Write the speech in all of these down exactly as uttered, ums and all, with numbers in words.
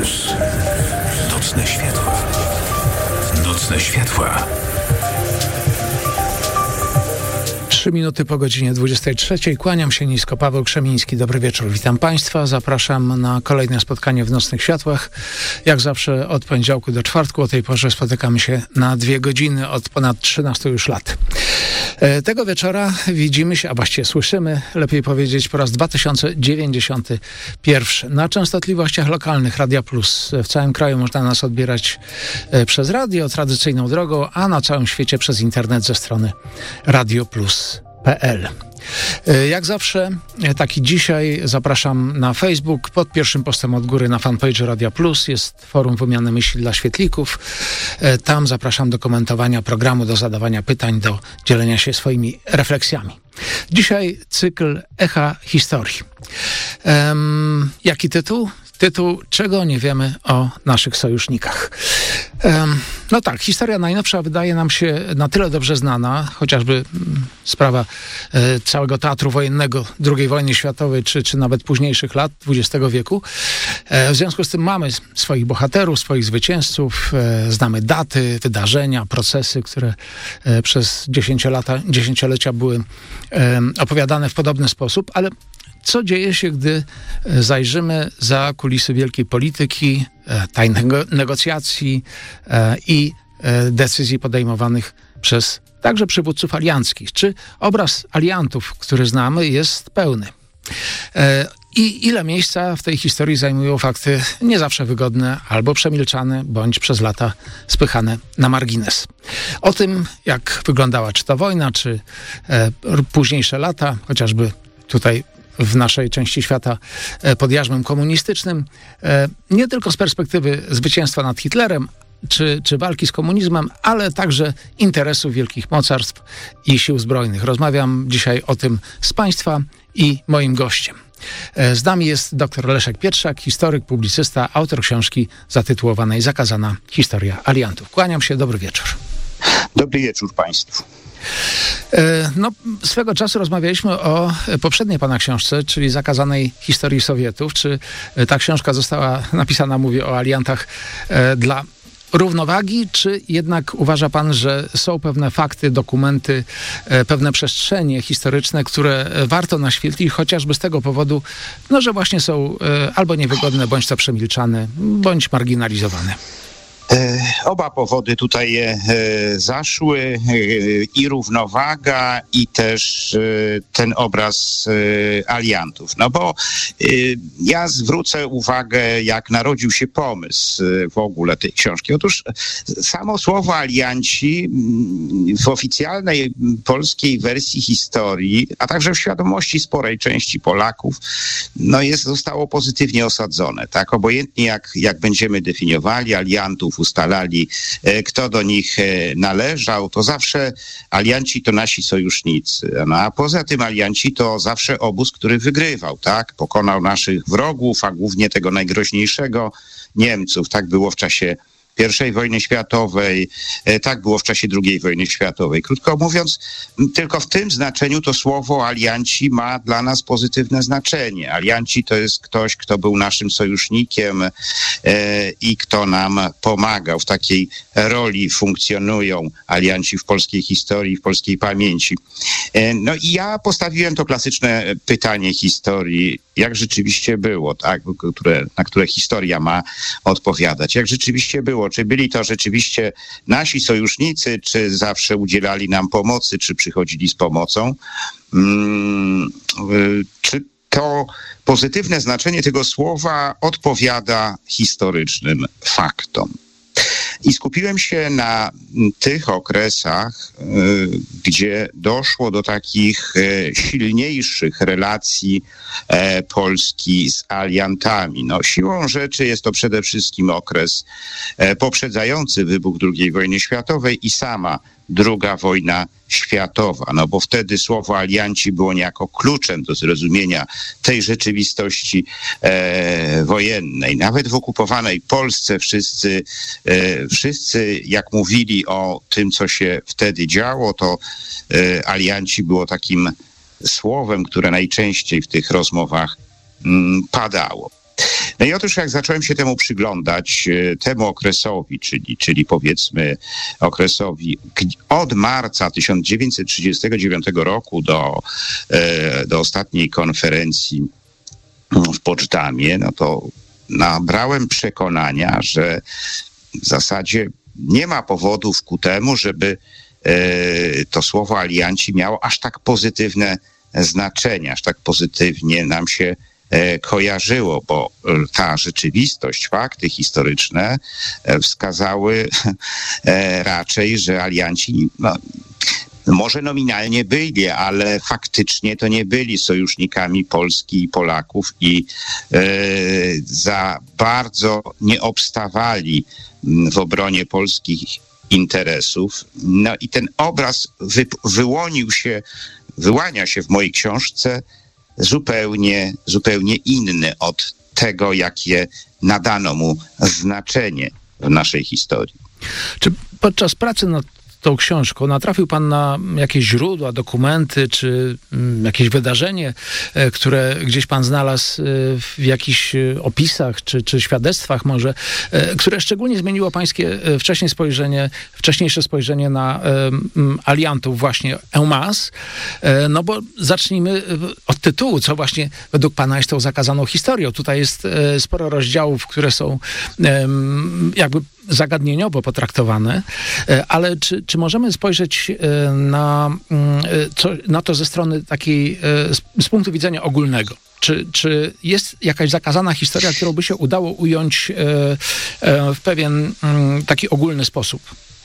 Plus. Nocne światła. Nocne światła. Trzy minuty po godzinie dwudziestej trzeciej. Kłaniam się nisko, Paweł Krzemiński. Dobry wieczór, witam Państwa. Zapraszam na kolejne spotkanie w Nocnych Światłach. Jak zawsze od poniedziałku do czwartku. O tej porze spotykamy się na dwie godziny od ponad trzynastu już lat. Tego wieczora widzimy się, a właściwie słyszymy, lepiej powiedzieć, po raz dwa tysiące dziewięćdziesiąty pierwszy. Na częstotliwościach lokalnych Radia Plus. W całym kraju można nas odbierać przez radio, tradycyjną drogą, a na całym świecie przez internet ze strony radio plus kropka p l. Jak zawsze, tak i dzisiaj zapraszam na Facebook. Pod pierwszym postem od góry na fanpage Radia Plus jest forum wymiany myśli dla świetlików. Tam zapraszam do komentowania programu, do zadawania pytań, do dzielenia się swoimi refleksjami. Dzisiaj cykl Echa Historii. Um, jaki tytuł? Tytuł Czego nie wiemy o naszych sojusznikach. Um, no tak, historia najnowsza wydaje nam się na tyle dobrze znana, chociażby mm, sprawa e, całego teatru wojennego drugiej wojny światowej, czy, czy nawet późniejszych lat dwudziestego wieku. E, w związku z tym mamy swoich bohaterów, swoich zwycięzców, e, znamy daty, wydarzenia, procesy, które e, przez dziesięciolata, dziesięciolecia były e, opowiadane w podobny sposób, ale co dzieje się, gdy zajrzymy za kulisy wielkiej polityki, tajnych negocjacji i decyzji podejmowanych przez także przywódców alianckich? Czy obraz aliantów, który znamy, jest pełny? I ile miejsca w tej historii zajmują fakty nie zawsze wygodne, albo przemilczane, bądź przez lata spychane na margines? O tym, jak wyglądała czy to wojna, czy późniejsze lata, chociażby tutaj w naszej części świata pod jarzmem komunistycznym, nie tylko z perspektywy zwycięstwa nad Hitlerem, czy, czy walki z komunizmem, ale także interesów wielkich mocarstw i sił zbrojnych. Rozmawiam dzisiaj o tym z Państwa i moim gościem. Z nami jest dr Leszek Pietrzak, historyk, publicysta, autor książki zatytułowanej Zakazana historia aliantów. Kłaniam się, dobry wieczór. Dobry wieczór Państwu. No, swego czasu rozmawialiśmy o poprzedniej pana książce, czyli Zakazanej historii Sowietów. Czy ta książka została napisana, mówię o aliantach, dla równowagi, czy jednak uważa pan, że są pewne fakty, dokumenty, pewne przestrzenie historyczne, które warto naświetlić, chociażby z tego powodu, no, że właśnie są albo niewygodne, bądź to przemilczane, bądź marginalizowane? Oba powody tutaj e, zaszły, e, i równowaga, i też e, ten obraz e, aliantów. No bo e, ja zwrócę uwagę, jak narodził się pomysł e, w ogóle tej książki. Otóż samo słowo alianci w oficjalnej polskiej wersji historii, a także w świadomości sporej części Polaków, no jest, zostało pozytywnie osadzone. Tak? Obojętnie jak, jak będziemy definiowali aliantów, ustalali, kto do nich należał, to zawsze alianci to nasi sojusznicy. No, a poza tym alianci to zawsze obóz, który wygrywał, tak? Pokonał naszych wrogów, a głównie tego najgroźniejszego, Niemców. Tak było w czasie pierwszej wojny światowej, tak było w czasie drugiej wojny światowej. Krótko mówiąc, tylko w tym znaczeniu to słowo alianci ma dla nas pozytywne znaczenie. Alianci to jest ktoś, kto był naszym sojusznikiem e, i kto nam pomagał. W takiej roli funkcjonują alianci w polskiej historii, w polskiej pamięci. E, no i ja postawiłem to klasyczne pytanie historii, jak rzeczywiście było, tak, które, na które historia ma odpowiadać. Jak rzeczywiście było? Czy byli to rzeczywiście nasi sojusznicy, czy zawsze udzielali nam pomocy, czy przychodzili z pomocą? Hmm, czy to pozytywne znaczenie tego słowa odpowiada historycznym faktom? I skupiłem się na tych okresach, gdzie doszło do takich silniejszych relacji Polski z aliantami. No, siłą rzeczy jest to przede wszystkim okres poprzedzający wybuch drugiej wojny światowej i sama druga wojna światowa, no bo wtedy słowo alianci było niejako kluczem do zrozumienia tej rzeczywistości e, wojennej. Nawet w okupowanej Polsce wszyscy, e, wszyscy jak mówili o tym, co się wtedy działo, to e, alianci było takim słowem, które najczęściej w tych rozmowach m, padało. No i otóż jak zacząłem się temu przyglądać, temu okresowi, czyli, czyli powiedzmy okresowi od marca tysiąc dziewięćset trzydziestego dziewiątego roku do, do ostatniej konferencji w Poczdamie, no to nabrałem przekonania, że w zasadzie nie ma powodów ku temu, żeby to słowo alianci miało aż tak pozytywne znaczenie, aż tak pozytywnie nam się kojarzyło, bo ta rzeczywistość, fakty historyczne wskazały raczej, że alianci no, może nominalnie byli, ale faktycznie to nie byli sojusznikami Polski i Polaków i e, za bardzo nie obstawali w obronie polskich interesów. No i ten obraz wy, wyłonił się, wyłania się w mojej książce zupełnie, zupełnie inny od tego, jakie nadano mu znaczenie w naszej historii. Czy podczas pracy nad tą książką natrafił pan na jakieś źródła, dokumenty, czy jakieś wydarzenie, które gdzieś pan znalazł w jakichś opisach, czy, czy świadectwach może, które szczególnie zmieniło pańskie wcześniej spojrzenie, wcześniejsze spojrzenie na um, aliantów, właśnie en masse? No bo zacznijmy od tytułu, co właśnie według pana jest tą zakazaną historią. Tutaj jest sporo rozdziałów, które są um, jakby zagadnieniowo potraktowane, ale czy, czy możemy spojrzeć na, na to ze strony takiej, z punktu widzenia ogólnego? Czy, czy jest jakaś zakazana historia, którą by się udało ująć w pewien taki ogólny sposób?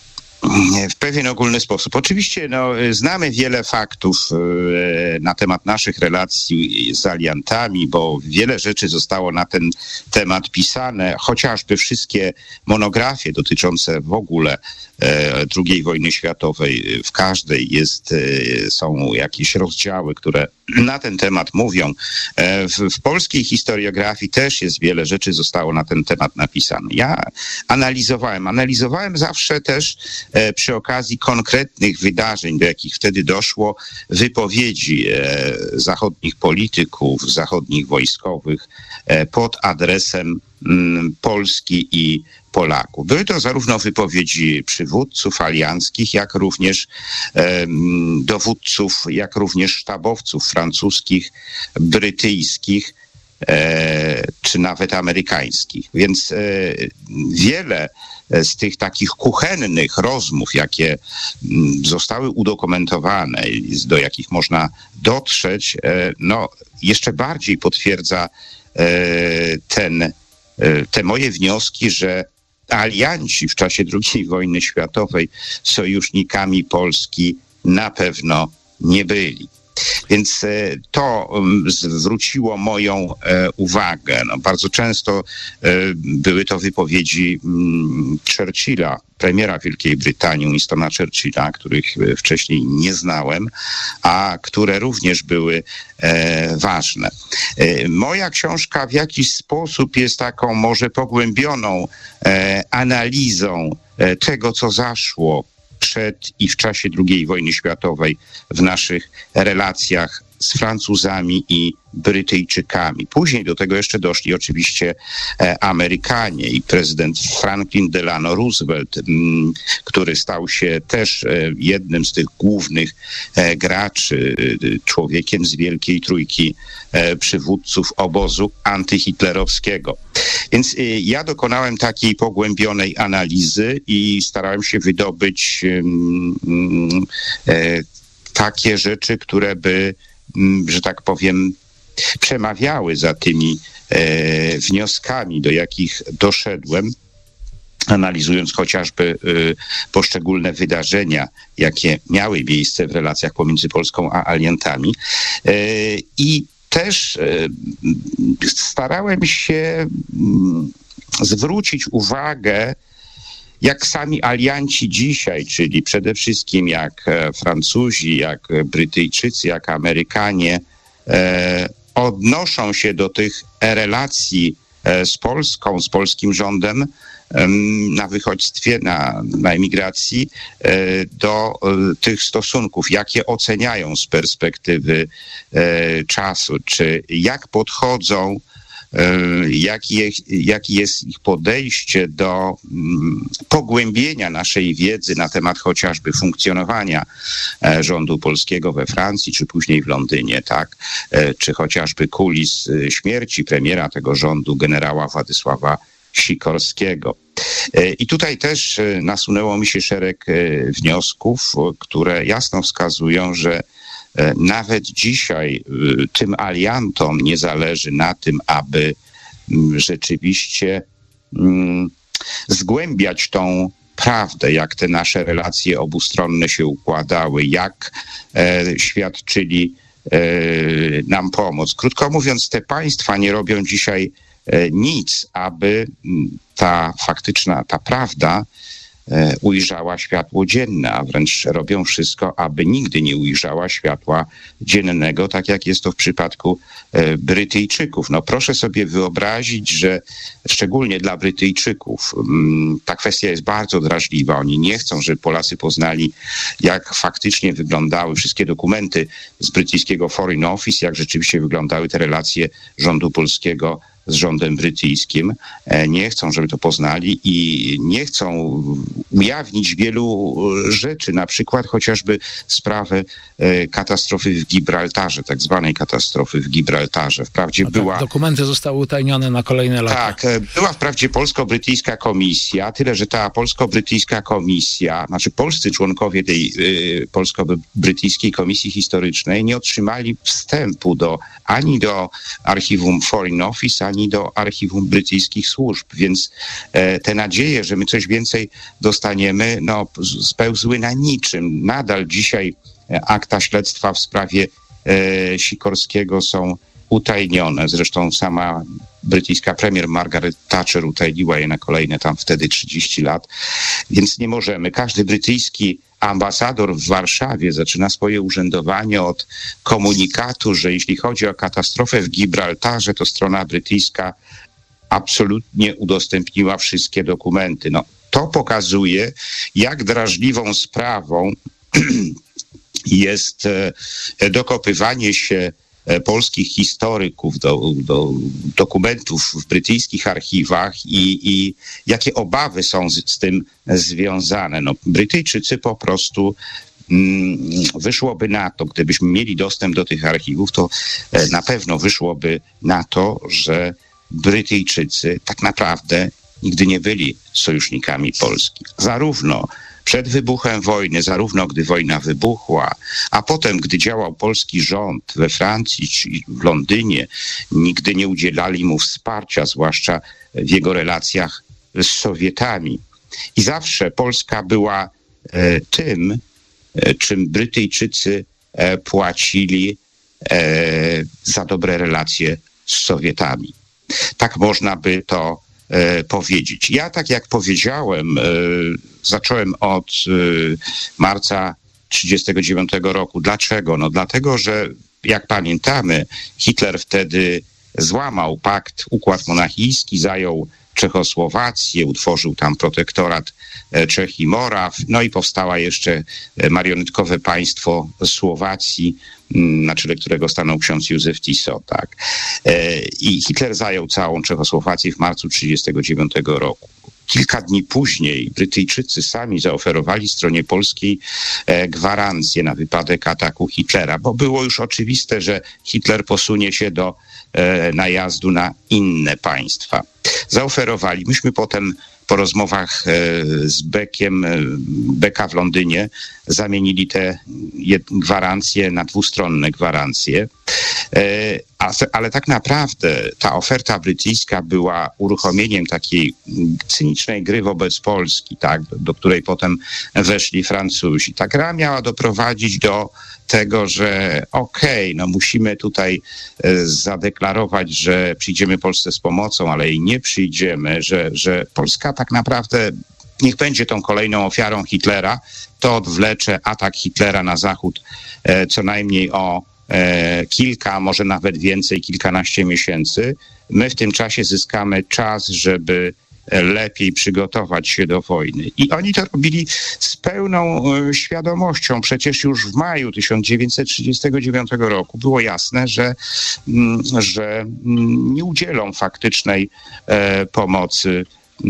W pewien ogólny sposób. Oczywiście no, znamy wiele faktów e, na temat naszych relacji z aliantami, bo wiele rzeczy zostało na ten temat pisane, chociażby wszystkie monografie dotyczące w ogóle e, drugiej wojny światowej. W każdej jest, e, są jakieś rozdziały, które na ten temat mówią. E, w, w polskiej historiografii też jest wiele rzeczy zostało na ten temat napisane. Ja analizowałem, analizowałem zawsze też przy okazji konkretnych wydarzeń, do jakich wtedy doszło, wypowiedzi e, zachodnich polityków, zachodnich wojskowych e, pod adresem m, Polski i Polaków. Były to zarówno wypowiedzi przywódców alianckich, jak również e, dowódców, jak również sztabowców francuskich, brytyjskich, e, czy nawet amerykańskich. Więc e, wiele z tych takich kuchennych rozmów, jakie zostały udokumentowane, do jakich można dotrzeć, no jeszcze bardziej potwierdza ten, te moje wnioski, że alianci w czasie drugiej wojny światowej sojusznikami Polski na pewno nie byli. Więc to zwróciło moją uwagę. No, bardzo często były to wypowiedzi Churchilla, premiera Wielkiej Brytanii, Winstona Churchilla, których wcześniej nie znałem, a które również były ważne. Moja książka w jakiś sposób jest taką może pogłębioną analizą tego, co zaszło przed i w czasie drugiej wojny światowej w naszych relacjach z Francuzami i Brytyjczykami. Później do tego jeszcze doszli oczywiście Amerykanie i prezydent Franklin Delano Roosevelt, który stał się też jednym z tych głównych graczy, człowiekiem z Wielkiej Trójki przywódców obozu antyhitlerowskiego. Więc ja dokonałem takiej pogłębionej analizy i starałem się wydobyć takie rzeczy, które by, że tak powiem, przemawiały za tymi e, wnioskami, do jakich doszedłem, analizując chociażby e, poszczególne wydarzenia, jakie miały miejsce w relacjach pomiędzy Polską a aliantami. E, I też e, starałem się m, zwrócić uwagę, jak sami alianci dzisiaj, czyli przede wszystkim jak Francuzi, jak Brytyjczycy, jak Amerykanie, e, odnoszą się do tych relacji e, z Polską, z polskim rządem e, na wychodźstwie, na, na emigracji, e, do e, tych stosunków, jakie oceniają z perspektywy e, czasu, czy jak podchodzą jakie, jakie jest ich podejście do pogłębienia naszej wiedzy na temat chociażby funkcjonowania rządu polskiego we Francji, czy później w Londynie, tak? Czy chociażby kulis śmierci premiera tego rządu, generała Władysława Sikorskiego. I tutaj też nasunęło mi się szereg wniosków, które jasno wskazują, że nawet dzisiaj tym aliantom nie zależy na tym, aby rzeczywiście zgłębiać tą prawdę, jak te nasze relacje obustronne się układały, jak świadczyli nam pomoc. Krótko mówiąc, te państwa nie robią dzisiaj nic, aby ta faktyczna, ta prawda ujrzała światło dzienne, a wręcz robią wszystko, aby nigdy nie ujrzała światła dziennego, tak jak jest to w przypadku Brytyjczyków. No proszę sobie wyobrazić, że szczególnie dla Brytyjczyków ta kwestia jest bardzo drażliwa. Oni nie chcą, żeby Polacy poznali, jak faktycznie wyglądały wszystkie dokumenty z brytyjskiego Foreign Office, jak rzeczywiście wyglądały te relacje rządu polskiego z rządem brytyjskim. Nie chcą, żeby to poznali i nie chcą ujawnić wielu rzeczy, na przykład chociażby sprawę katastrofy w Gibraltarze, tak zwanej katastrofy w Gibraltarze. Wprawdzie tak, była... Dokumenty zostały utajnione na kolejne lata. Tak, była wprawdzie polsko-brytyjska komisja, tyle, że ta polsko-brytyjska komisja, znaczy polscy członkowie tej y, polsko-brytyjskiej komisji historycznej nie otrzymali wstępu do ani do archiwum Foreign Office, ani do archiwum brytyjskich służb, więc e, te nadzieje, że my coś więcej dostaniemy, no spełzły na niczym. Nadal dzisiaj akta śledztwa w sprawie e, Sikorskiego są utajnione. Zresztą sama brytyjska premier Margaret Thatcher utajniła je na kolejne tam wtedy trzydzieści lat, więc nie możemy. Każdy brytyjski ambasador w Warszawie zaczyna swoje urzędowanie od komunikatu, że jeśli chodzi o katastrofę w Gibraltarze, to strona brytyjska absolutnie udostępniła wszystkie dokumenty. No, to pokazuje, jak drażliwą sprawą jest dokopywanie się polskich historyków do, do dokumentów w brytyjskich archiwach i, i jakie obawy są z, z tym związane. No, Brytyjczycy po prostu mm, wyszłoby na to, gdybyśmy mieli dostęp do tych archiwów, to e, na pewno wyszłoby na to, że Brytyjczycy tak naprawdę nigdy nie byli sojusznikami Polski. Zarówno przed wybuchem wojny, zarówno gdy wojna wybuchła, a potem, gdy działał polski rząd we Francji czy w Londynie, nigdy nie udzielali mu wsparcia, zwłaszcza w jego relacjach z Sowietami. I zawsze Polska była e, tym, e, czym Brytyjczycy e, płacili e, za dobre relacje z Sowietami. Tak można by to e, powiedzieć. Ja, tak jak powiedziałem, e, zacząłem od e, marca trzydziestego dziewiątego roku. Dlaczego? No dlatego, że jak pamiętamy, Hitler wtedy złamał pakt, układ monachijski, zajął Czechosłowację, utworzył tam protektorat Czech i Moraw, no i powstała jeszcze marionetkowe państwo Słowacji, na czele którego stanął ksiądz Józef Tiso, tak. I Hitler zajął całą Czechosłowację w marcu trzydziestego dziewiątego roku. Kilka dni później Brytyjczycy sami zaoferowali stronie polskiej gwarancję na wypadek ataku Hitlera, bo było już oczywiste, że Hitler posunie się do najazdu na inne państwa. Zaoferowali. Myśmy potem po rozmowach z Beckiem, Becka w Londynie, zamienili te gwarancje na dwustronne gwarancje. Ale tak naprawdę ta oferta brytyjska była uruchomieniem takiej cynicznej gry wobec Polski, tak, do której potem weszli Francuzi. Ta gra miała doprowadzić do tego, że okej, okay, no musimy tutaj zadeklarować, że przyjdziemy Polsce z pomocą, ale i nie przyjdziemy, że, że Polska tak naprawdę niech będzie tą kolejną ofiarą Hitlera, to odwlecze atak Hitlera na zachód co najmniej o kilka, może nawet więcej, kilkanaście miesięcy. My w tym czasie zyskamy czas, żeby lepiej przygotować się do wojny. I oni to robili z pełną świadomością. Przecież już w maju tysiąc dziewięćset trzydziestego dziewiątego roku było jasne, że, że nie udzielą faktycznej pomocy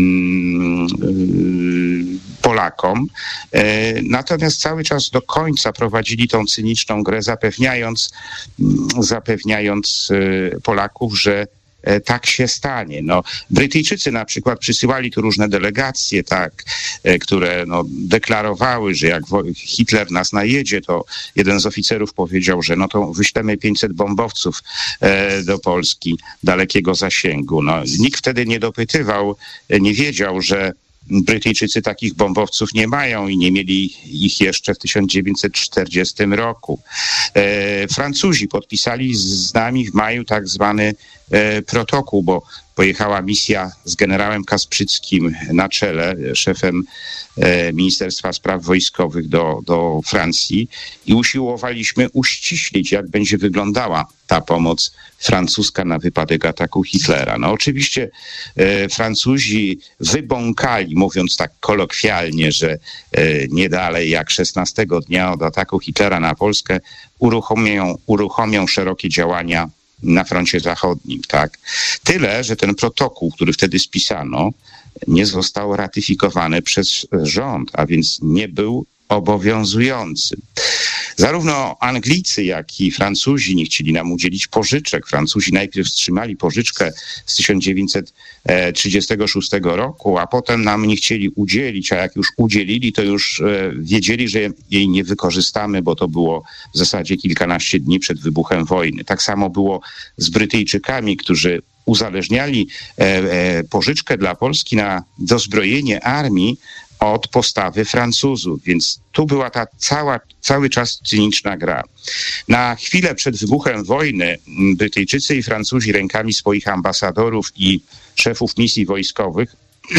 Polakom. Natomiast cały czas do końca prowadzili tą cyniczną grę, zapewniając, zapewniając Polaków, że tak się stanie. No, Brytyjczycy na przykład przysyłali tu różne delegacje, tak, które no, deklarowały, że jak Hitler nas najedzie, to jeden z oficerów powiedział, że no to wyślemy pięćset bombowców e, do Polski dalekiego zasięgu. No, nikt wtedy nie dopytywał, nie wiedział, że Brytyjczycy takich bombowców nie mają i nie mieli ich jeszcze w tysiąc dziewięćset czterdziestym roku. E, Francuzi podpisali z nami w maju tak zwany e, protokół, bo pojechała misja z generałem Kasprzyckim na czele, szefem e, Ministerstwa Spraw Wojskowych do, do Francji i usiłowaliśmy uściślić, jak będzie wyglądała ta pomoc francuska na wypadek ataku Hitlera. No oczywiście e, Francuzi wybąkali, mówiąc tak kolokwialnie, że e, nie dalej jak szesnastego dnia od ataku Hitlera na Polskę uruchomią, uruchomią szerokie działania na froncie zachodnim, tak? Tyle, że ten protokół, który wtedy spisano, nie został ratyfikowany przez rząd, a więc nie był obowiązujący. Zarówno Anglicy, jak i Francuzi nie chcieli nam udzielić pożyczek. Francuzi najpierw wstrzymali pożyczkę z tysiąc dziewięćset trzydziestego szóstego roku, a potem nam nie chcieli udzielić, a jak już udzielili, to już wiedzieli, że jej nie wykorzystamy, bo to było w zasadzie kilkanaście dni przed wybuchem wojny. Tak samo było z Brytyjczykami, którzy uzależniali pożyczkę dla Polski na dozbrojenie armii od postawy Francuzów, więc tu była ta cała, cały czas cyniczna gra. Na chwilę przed wybuchem wojny Brytyjczycy i Francuzi rękami swoich ambasadorów i szefów misji wojskowych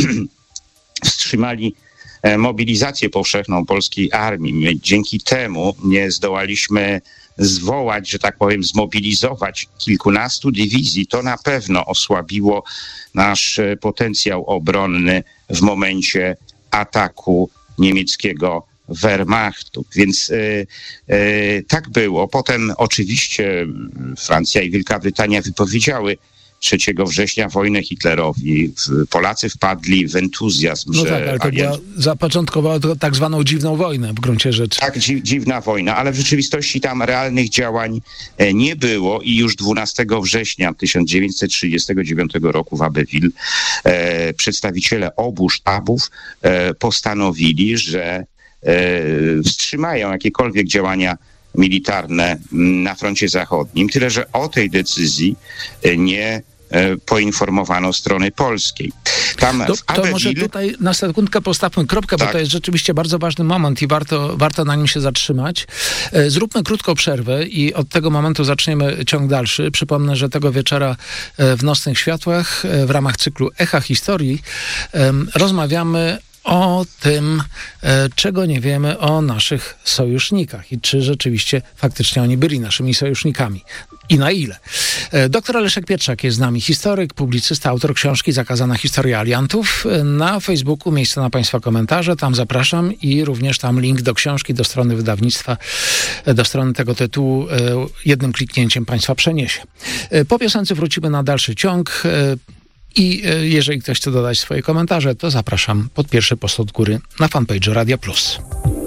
wstrzymali mobilizację powszechną polskiej armii. My dzięki temu nie zdołaliśmy zwołać, że tak powiem, zmobilizować kilkunastu dywizji. To na pewno osłabiło nasz potencjał obronny w momencie ataku niemieckiego Wehrmachtu. Więc y, y, tak było. Potem oczywiście Francja i Wielka Brytania wypowiedziały trzeciego września wojnę Hitlerowi. Polacy wpadli w entuzjazm, no że... tak, ale to alien... była, zapoczątkowała to tak zwaną dziwną wojnę w gruncie rzeczy. Tak, dzi- dziwna wojna, ale w rzeczywistości tam realnych działań nie było i już dwunastego września tysiąc dziewięćset trzydziestego dziewiątego roku w Abbeville e, przedstawiciele obu sztabów e, postanowili, że e, wstrzymają jakiekolwiek działania militarne na froncie zachodnim, tyle że o tej decyzji nie poinformowano strony polskiej. Tam to, w Abbeville... to może tutaj na sekundkę postawmy kropkę, tak. Bo to jest rzeczywiście bardzo ważny moment i warto, warto na nim się zatrzymać. Zróbmy krótką przerwę i od tego momentu zaczniemy ciąg dalszy. Przypomnę, że tego wieczora w Nocnych Światłach w ramach cyklu Echa Historii rozmawiamy o tym, czego nie wiemy o naszych sojusznikach i czy rzeczywiście faktycznie oni byli naszymi sojusznikami i na ile. Doktor Leszek Pietrzak jest z nami, historyk, publicysta, autor książki Zakazana historia aliantów. Na Facebooku miejsce na Państwa komentarze, tam zapraszam i również tam link do książki, do strony wydawnictwa, do strony tego tytułu jednym kliknięciem Państwa przeniesie. Po piosence wrócimy na dalszy ciąg. I jeżeli ktoś chce dodać swoje komentarze, to zapraszam pod pierwszy post od góry na fanpage'u Radia Plus.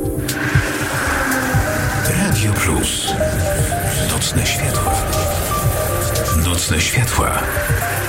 Radio Plus. Nocne światła. Nocne światła.